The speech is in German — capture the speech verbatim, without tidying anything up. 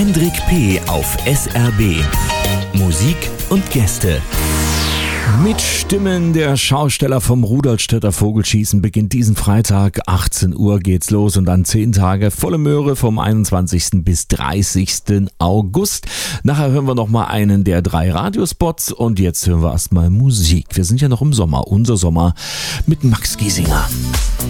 Hendrik P. auf S R B. Musik und Gäste. Mit Stimmen der Schausteller vom Rudolstedter Vogelschießen beginnt diesen Freitag. achtzehn Uhr geht's los und dann zehn Tage volle Möhre vom einundzwanzigsten bis dreißigsten August. Nachher hören wir noch mal einen der drei Radiospots und jetzt hören wir erstmal Musik. Wir sind ja noch im Sommer, unser Sommer mit Max Giesinger.